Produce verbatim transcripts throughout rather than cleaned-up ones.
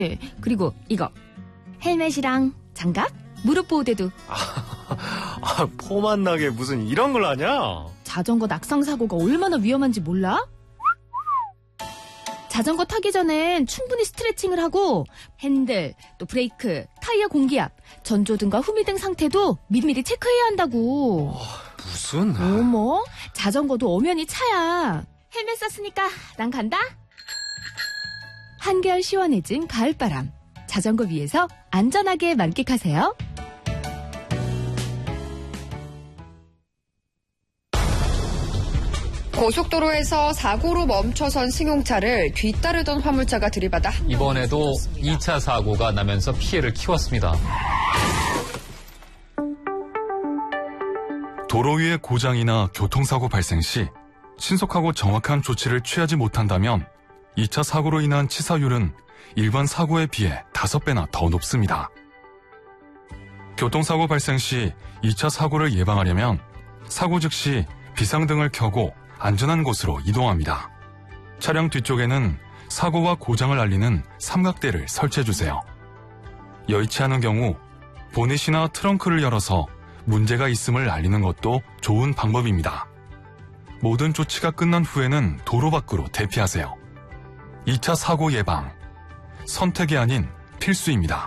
네, 그리고 이거 헬멧이랑 장갑, 무릎 보호대도. 아, 폼안 나게 무슨 이런 걸 하냐? 자전거 낙상 사고가 얼마나 위험한지 몰라? 자전거 타기 전엔 충분히 스트레칭을 하고 핸들, 또 브레이크, 타이어 공기압, 전조등과 후미등 상태도 미리미리 체크해야 한다고. 어, 무슨... 어머, 자전거도 엄연히 차야. 헬멧 썼으니까 난 간다. 한결 시원해진 가을바람. 자전거 위에서 안전하게 만끽하세요. 고속도로에서 사고로 멈춰선 승용차를 뒤따르던 화물차가 들이받아 이번에도 이 차 사고가 나면서 피해를 키웠습니다. 도로 위의 고장이나 교통사고 발생 시 신속하고 정확한 조치를 취하지 못한다면 이 차 사고로 인한 치사율은 일반 사고에 비해 다섯 배나 더 높습니다. 교통사고 발생 시 이 차 사고를 예방하려면 사고 즉시 비상등을 켜고 안전한 곳으로 이동합니다. 차량 뒤쪽에는 사고와 고장을 알리는 삼각대를 설치해주세요. 여의치 않은 경우 보닛이나 트렁크를 열어서 문제가 있음을 알리는 것도 좋은 방법입니다. 모든 조치가 끝난 후에는 도로 밖으로 대피하세요. 이 차 사고 예방, 선택이 아닌 필수입니다.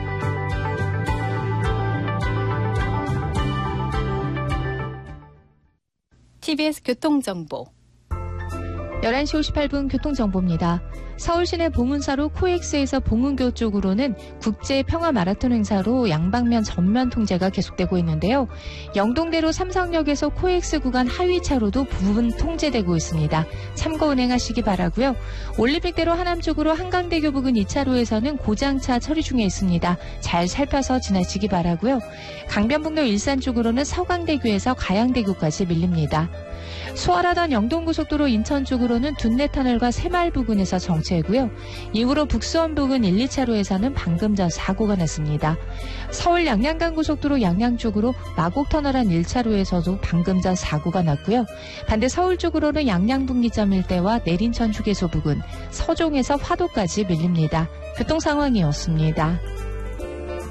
티비에스 교통정보 열한 시 오십팔 분 교통정보입니다. 서울 시내 봉은사로 코엑스에서 봉은교 쪽으로는 국제평화마라톤 행사로 양방면 전면 통제가 계속되고 있는데요. 영동대로 삼성역에서 코엑스 구간 하위차로도 부분 통제되고 있습니다. 참고 운행하시기 바라고요. 올림픽대로 하남 쪽으로 한강대교 부근 이 차로에서는 고장차 처리 중에 있습니다. 잘 살펴서 지나치기 바라고요. 강변북로 일산 쪽으로는 서강대교에서 가양대교까지 밀립니다. 수월하단 영동고속도로 인천 쪽으로는 둔내터널과 새마을 부근에서 정체고요. 이후로 북수원 부근 일, 이 차로에서는 방금 전 사고가 났습니다. 서울 양양간고속도로 양양 쪽으로 마곡터널 한 일 차로에서도 방금 전 사고가 났고요. 반대 서울 쪽으로는 양양분기점 일대와 내린천 휴게소 부근, 서종에서 화도까지 밀립니다. 교통 상황이었습니다.